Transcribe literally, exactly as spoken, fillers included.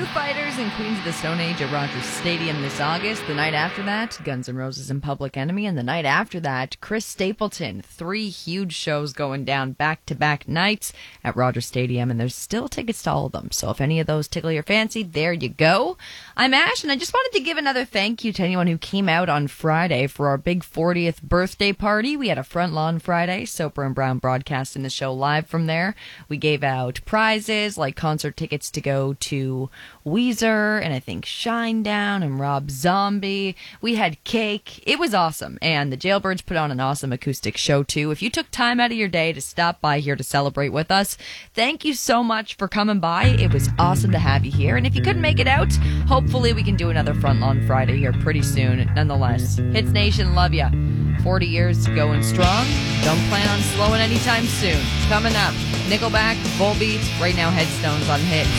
Fighters and Queens of the Stone Age at Rogers Stadium this August. The night after that, Guns N' Roses and Public Enemy. And the night after that, Chris Stapleton. Three huge shows going down back-to-back nights at Rogers Stadium. And there's still tickets to all of them. So if any of those tickle your fancy, there you go. I'm Ash, and I just wanted to give another thank you to anyone who came out on Friday for our big fortieth birthday party. We had a front lawn Friday. Soper and Brown broadcasting the show live from there. We gave out prizes like concert tickets to go to Weezer and I think Shinedown and Rob Zombie. We had cake. It was awesome. And the Jailbirds put on an awesome acoustic show too. If you took time out of your day to stop by here to celebrate with us, thank you so much for coming by. It was awesome to have you here. And if you couldn't make it out, hopefully we can do another Front Lawn Friday here pretty soon. Nonetheless, Hits Nation, love ya. forty years going strong. Don't plan on slowing anytime soon. Coming up, Nickelback, Volbeat, right now Headstones on Hits.